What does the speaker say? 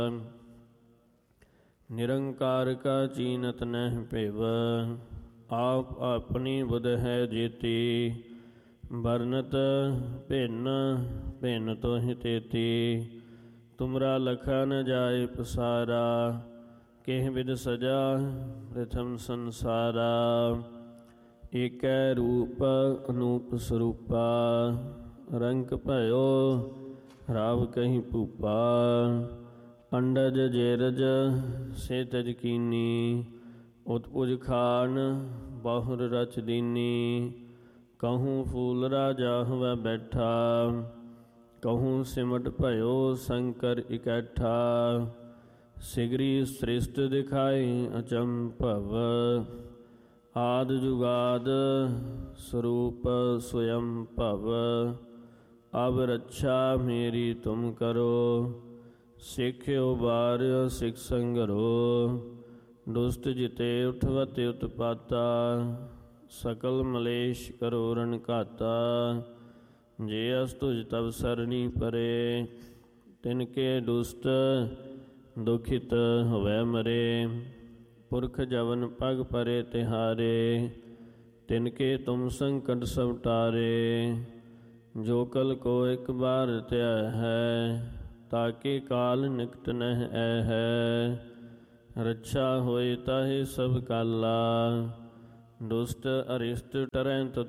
ਨਿਰੰਕਾਰ ਕਾ ਚੀਨਤ ਨਹਿ ਭਿਵ, ਆਪ ਆਪਣੀ ਬੁਧ ਹੈ ਜੀਤੀ। ਵਰਨਤ ਭਿੰਨ ਭਿੰਨ ਤੋਹਿ ਤੇਤੀ, ਤੁਮਰਾ ਲਖਾ ਨ ਜਾਏ ਪਸਾਰਾ। ਕਿਹ ਵਿਦ ਸਜਾ ਪ੍ਰਥਮ ਸੰਸਾਰਾ, ਏਕੈ ਰੂਪ ਅਨੂਪ ਸਰੂਪਾ। ਰੰਕ ਭਇਓ ਰਾਵ ਕਹੀ ਭੂਪਾ, ਅੰਡਜ ਜੇਰਜ ਸੇ ਤਜ ਕੀਨੀ। ਉਤਪੁਜ ਖਾਨ ਬਹੁਰ ਰਚ ਦੀਨੀ, ਕਹੂੰ ਫੂਲ ਰਾਜਾ ਹੋਵੈ ਬੈਠਾ। ਕਹੂੰ ਸਿਮਟ ਭਇਓ ਸ਼ੰਕਰ ਇਕੱਠਾ, ਸਿਗਰੀ ਸ੍ਰਿਸ਼ਟ ਦਿਖਾਏ ਅਚੰਭਵ। ਆਦਿ ਜੁਗਾਦ ਸਰੂਪ ਸਵਯੰ ਭਵ, ਅਬ ਰੱਛਾ ਮੇਰੀ ਤੁਮ ਕਰੋ। ਸਿੱਖ ਉਬਾਰਿਓ ਸਿੱਖ ਸੰਘਰੋ, ਦੁਸ਼ਟ ਜਿਤੇ ਉਠਵਤ ਉਤਪਾਤਾ। ਸਕਲ ਮਲੇਸ਼ ਕਰੋ ਰਨ ਘਾਤਾ, ਜੇ ਅਸ ਤੁਜ ਤਬ ਸਰਣੀ ਪਰੇ। ਤਿਨਕੇ ਦੁਸ਼ਟ ਦੁਖਿਤ ਹੋਵੈ ਮਰੇ, ਪੁਰਖ ਜਵਨ ਪਗ ਪਰੇ ਤਿਹਾਰੇ। ਤਿਨਕੇ ਤੁਮ ਸੰਕਟ ਸਭ ਟਾਰੇ, ਜੋ ਕਲ ਕੋ ਇਕ ਬਾਰ ਧਿਆ ਹੈ। ਤਾਕੇ ਕਾਲ ਨਿਕਟ ਨਹਿ ਐ ਹੈ, ਰੱਛਾ ਹੋਏ ਤਾਹੇ ਸਭ ਕਾਲਾ। ਦੁਸ਼ਟ ਅਰਿਸ਼ਟ ਟਰੈ ਤੁਧ